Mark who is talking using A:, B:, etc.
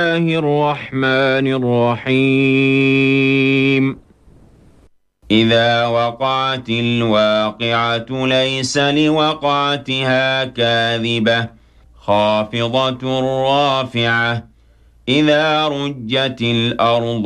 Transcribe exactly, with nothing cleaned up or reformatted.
A: الله الرحمن الرحيم إذا وقعت الواقعة ليس لوقعتها كاذبة خافضة رافعة إذا رجت الأرض